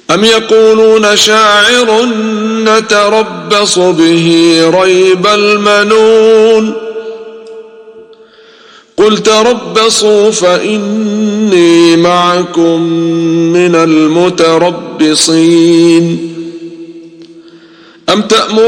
أم يقولون شاعر نتربص به ريب المنون قل تربصوا فإني معكم من المتربصين أم تأمرون